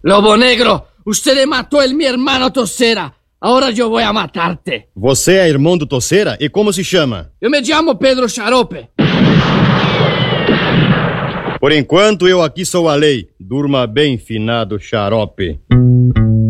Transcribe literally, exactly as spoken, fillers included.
Lobo Negro, usted mató a mi hermano Toceira. Agora eu vou a matarte. Você é irmão do Toceira? E como se chama? Eu me chamo Pedro Xarope. Por enquanto eu aqui sou a lei. Durma bem, finado Xarope.